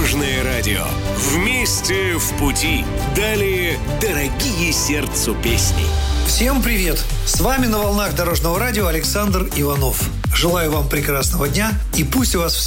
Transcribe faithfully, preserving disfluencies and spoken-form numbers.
Дорожное радио. Вместе в пути. Далее дорогие сердцу песни. Всем привет! С вами на волнах Дорожного радио Александр Иванов. Желаю вам прекрасного дня и пусть у вас все